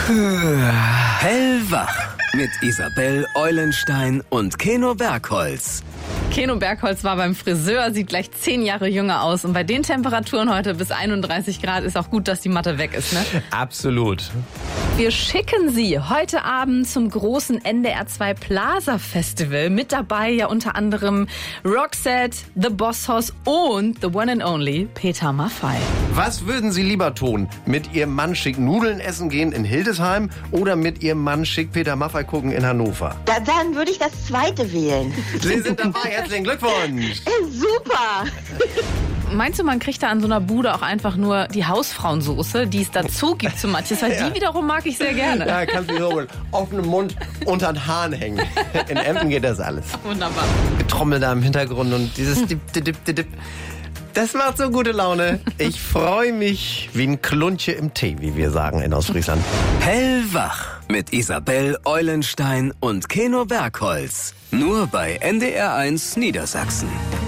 Hellwach mit Isabel Eulenstein und Keno Bergholz. Keno Bergholz war beim Friseur, sieht gleich 10 Jahre jünger aus. Und bei den Temperaturen heute bis 31 Grad ist auch gut, dass die Matte weg ist, ne? Absolut. Wir schicken Sie heute Abend zum großen NDR 2 Plaza Festival. Mit dabei ja unter anderem Roxette, The Boss Hoss und the one and only Peter Maffay. Was würden Sie lieber tun? Mit Ihrem Mann schick Nudeln essen gehen in Hildesheim oder mit Ihrem Mann schick Peter Maffay gucken in Hannover? Dann würde ich das zweite wählen. Sie sind dabei, herzlichen Glückwunsch. Super. Meinst du, man kriegt da an so einer Bude auch einfach nur die Hausfrauensoße, die es dazu gibt zu manches? Weil die wiederum mag ich sehr gerne. Ja, kannst du so mit offenem Mund unter den Haaren hängen. In Emden geht das alles. Wunderbar. Getrommel da im Hintergrund und dieses Dip, Dip, Dip, Dip. Das macht so gute Laune. Ich freue mich wie ein Klunche im Tee, wie wir sagen in Ostfriesland. Hellwach mit Isabel Eulenstein und Keno Bergholz. Nur bei NDR 1 Niedersachsen.